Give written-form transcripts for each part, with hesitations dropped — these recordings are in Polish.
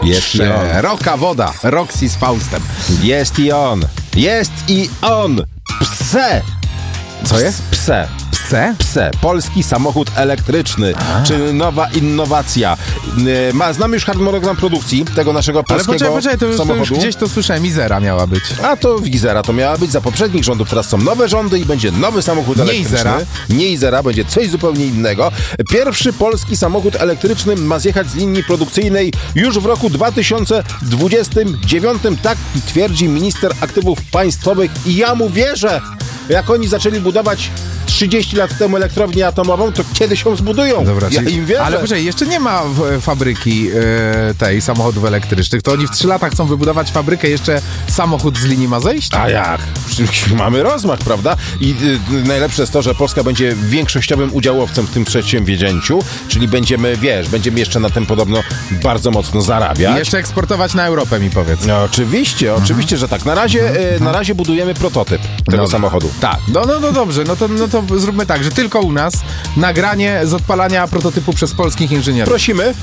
Jest i on. Szeroka woda. Roxy z Faustem. Jest i on. Jest i on. Pse. Co jest? Pse. Pse? Pse. Polski samochód elektryczny. Czy nowa innowacja. Znam już harmonogram produkcji tego naszego Ale polskiego poczekaj, to już samochodu. gdzieś to słyszałem. Izera miała być. A to Izera to miała być za poprzednich rządów. Teraz są nowe rządy i będzie nowy samochód Nie elektryczny. Izera. Nie Izera, będzie coś zupełnie innego. Pierwszy polski samochód elektryczny ma zjechać z linii produkcyjnej już w roku 2029. Tak twierdzi minister aktywów państwowych i ja mu wierzę. Jak oni zaczęli budować 30 lat temu elektrownię atomową, to kiedy się zbudują? Dobra, Ja im wierzę. Ale poczekaj, jeszcze nie ma fabryki tej samochodów elektrycznych. To oni w 3 latach chcą wybudować fabrykę, jeszcze samochód z linii ma zejść? A jak? Mamy rozmach, prawda? I najlepsze jest to, że Polska będzie większościowym udziałowcem w tym przedsięwzięciu, czyli będziemy jeszcze na tym podobno bardzo mocno zarabiać. I jeszcze eksportować na Europę, mi powiedz. No, oczywiście, że tak. Na razie budujemy prototyp tego samochodu. Tak, no dobrze, no to zróbmy tak, że tylko u nas nagranie z odpalania prototypu przez polskich inżynierów. Prosimy.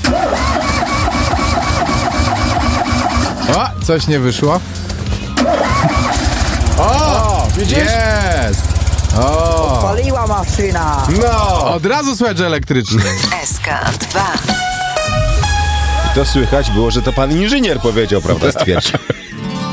O, coś nie wyszło. O, widzisz? Jest! O, Paliła maszyna. No! od razu słychać, że elektryczny. SK2. To słychać było, że to pan inżynier powiedział, prawda? Stwierdź.